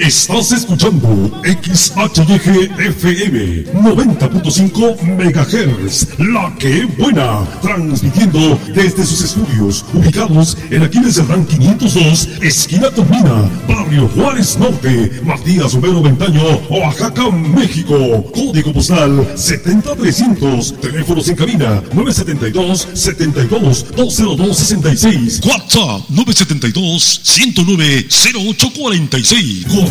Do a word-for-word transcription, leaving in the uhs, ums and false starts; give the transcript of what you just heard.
Estás escuchando X H Y G F M noventa punto cinco megahertz, la que buena, transmitiendo desde sus estudios ubicados en Aquiles Cerdán quinientos dos, esquina Tomina, barrio Juárez Norte, Matías Romero Ventaño, Oaxaca, México. Código postal setenta trescientos, teléfonos en cabina nueve siete dos, setenta y dos, dos cero dos sesenta y seis, WhatsApp nueve siete dos, ciento nueve, cero ocho cuarenta y seis.